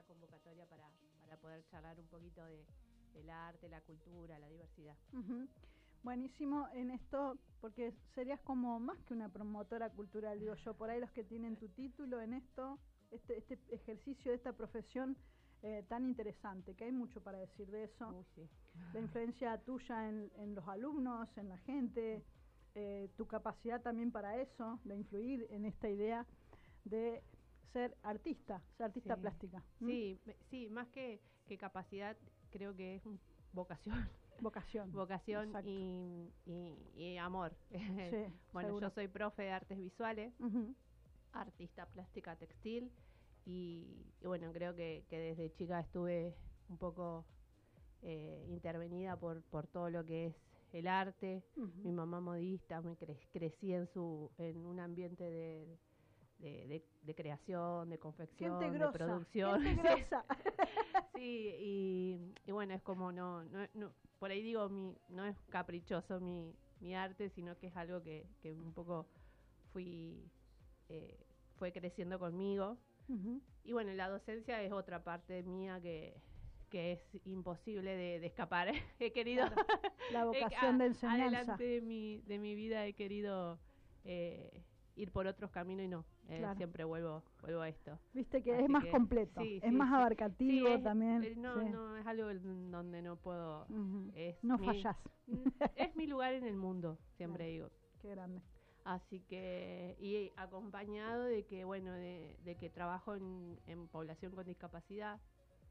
convocatoria para poder charlar un poquito del arte, la cultura, la diversidad. Buenísimo en esto, porque serías como más que una promotora cultural, digo yo, por ahí los que tienen tu título en esto, este ejercicio de esta profesión tan interesante, que hay mucho para decir de eso. Sí. La influencia tuya en los alumnos, en la gente, tu capacidad también para eso, de influir en esta idea de ser artista plástica. Sí, más que capacidad, creo que es vocación. Vocación y amor. Sí, bueno, seguro. yo soy profe de artes visuales, artista plástica textil y bueno, creo que desde chica estuve un poco intervenida por todo lo que es el arte. Mi mamá modista, crecí en un ambiente de creación, de confección, gente de grosa, producción. Gente grosa. Sí, y bueno, es como no, por ahí digo, no es caprichoso mi arte, sino que es algo que un poco fue creciendo conmigo. Y bueno, la docencia es otra parte mía que es imposible de escapar. He querido... Claro, la vocación de enseñanza. Adelante de mi vida he querido ir por otros caminos y no. Claro. Siempre vuelvo a esto. Viste que es más completo, es más abarcativo también. No, es algo en donde no puedo... no fallás. Es mi lugar en el mundo, siempre digo. Qué grande. Así que, y acompañado de que, bueno, de que trabajo en población con discapacidad.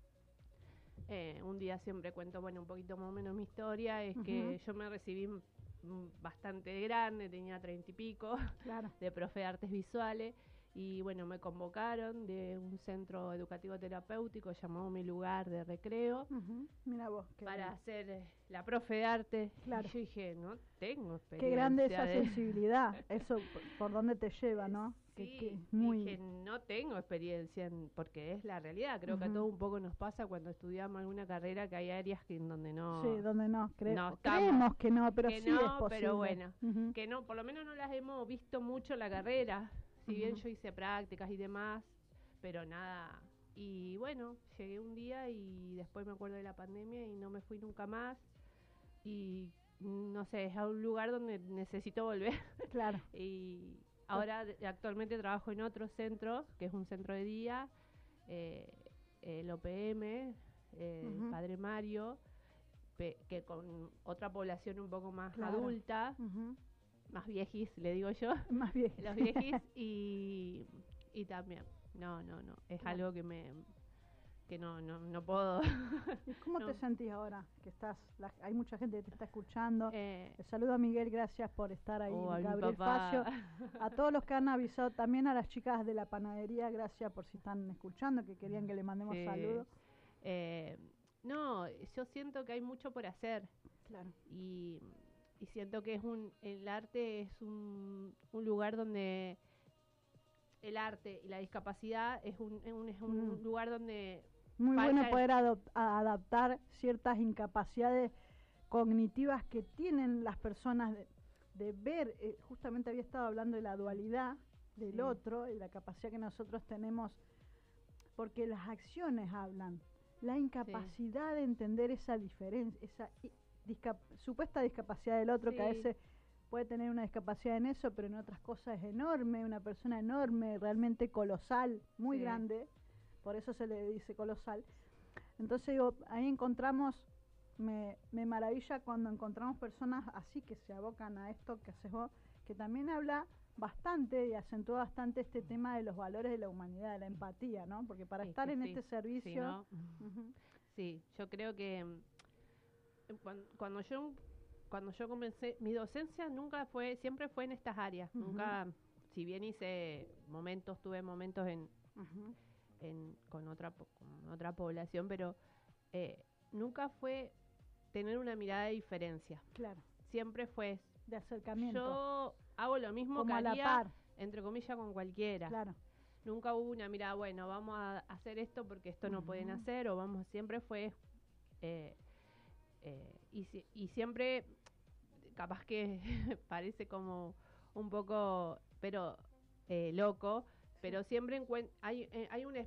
Un día siempre cuento, bueno, un poquito más o menos mi historia, es que yo me recibí bastante grande, tenía 30 y pico, de profe de artes visuales, y bueno, me convocaron de un centro educativo terapéutico llamado Mi Lugar de Recreo. Mira vos, para hacer la profe de arte. Claro. Y yo dije, no tengo experiencia. Qué grande esa sensibilidad, eso por dónde te lleva, ¿no? Sí, dije, no tengo experiencia, porque es la realidad. Creo que a todos un poco nos pasa cuando estudiamos alguna carrera, que hay áreas en donde no... Sí, donde no, creemos que no, pero que sí no, es posible. Pero bueno, que no, por lo menos no las hemos visto mucho en la carrera. Si bien yo hice prácticas y demás, pero nada. Y bueno, llegué un día y después me acuerdo de la pandemia y no me fui nunca más. Y no sé, es a un lugar donde necesito volver. Claro. Y ahora actualmente trabajo en otro centro, que es un centro de día, el OPM, Padre Mario, que con otra población un poco más adulta, más viejis, le digo yo. Más viejis. Los viejis y también, no, es algo que no puedo. ¿Y cómo te sentís ahora? Que hay mucha gente que te está escuchando. Saludo a Miguel, gracias por estar ahí, Gabriel Facio. A todos los que han avisado, también a las chicas de la panadería, gracias por si están escuchando, que querían que le mandemos saludos. No, yo siento que hay mucho por hacer. Claro. Y siento que el arte es un lugar donde el arte y la discapacidad es un lugar donde muy bueno poder adaptar ciertas incapacidades cognitivas que tienen las personas de ver. Justamente había estado hablando de la dualidad del otro y la capacidad que nosotros tenemos, porque las acciones hablan, la incapacidad de entender esa diferencia, esa supuesta discapacidad del otro, que a veces puede tener una discapacidad en eso, pero en otras cosas es enorme, una persona enorme, realmente colosal, muy grande, por eso se le dice colosal. Entonces digo, ahí encontramos, me maravilla cuando encontramos personas así que se abocan a esto que haces vos, que también habla bastante y acentúa bastante este tema de los valores de la humanidad, de la empatía, ¿no? Porque para estar en este servicio... Sí, yo creo que cuando yo comencé, mi docencia siempre fue en estas áreas. Nunca, si bien tuve momentos con otra población, pero nunca fue tener una mirada de diferencia. Claro. Siempre fue de acercamiento. Yo hago lo mismo como que haría, a la par, entre comillas, con cualquiera. Claro. Nunca hubo una mirada, bueno, vamos a hacer esto porque esto no pueden hacer, o siempre fue y siempre, capaz que parece como un poco, pero loco, pero siempre hay